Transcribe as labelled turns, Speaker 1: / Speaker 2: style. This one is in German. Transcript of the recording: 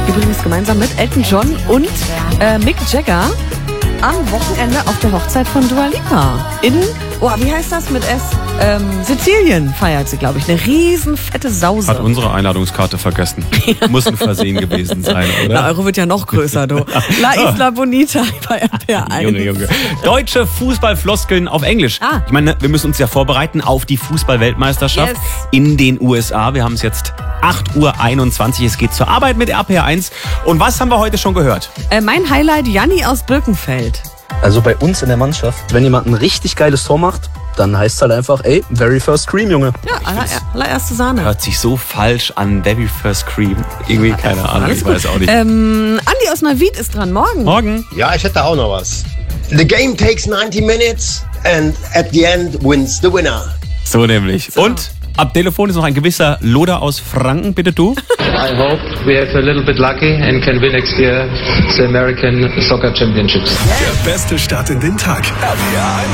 Speaker 1: übrigens gemeinsam mit Elton John und Mick Jagger am Wochenende auf der Hochzeit von Dua Lipa. Wie heißt das mit S? Sizilien feiert sie, glaube ich. Eine riesen fette Sause.
Speaker 2: Hat unsere Einladungskarte vergessen. Muss ein Versehen gewesen sein, oder?
Speaker 1: Na, Euro wird ja noch größer, du. La Isla Bonita bei RPR1.
Speaker 2: Junge. Deutsche Fußballfloskeln auf Englisch. Ich meine, wir müssen uns ja vorbereiten auf die Fußball-Weltmeisterschaft in den USA. Wir haben es jetzt 8:21 Uhr. Es geht zur Arbeit mit RPR1. Und was haben wir heute schon gehört?
Speaker 1: Mein Highlight, Janni aus Birkenfeld.
Speaker 3: Also bei uns in der Mannschaft, wenn jemand ein richtig geiles Tor macht, dann heißt es halt einfach, ey, very first cream, Junge.
Speaker 1: Ja, allererste Sahne.
Speaker 2: Hört sich so falsch an, very first cream. Irgendwie, keine Ahnung, ich weiß auch nicht.
Speaker 1: Andi aus Neuwied ist dran, morgen.
Speaker 4: Ja, ich hätte auch noch was. The game takes 90 minutes and at the end wins the winner.
Speaker 2: So nämlich. So. Und ab Telefon ist noch ein gewisser Loder aus Franken, bitte du.
Speaker 5: I hope we have a little bit lucky and can win next year the American Soccer Championships.
Speaker 6: Der beste Start in den Tag. RPR1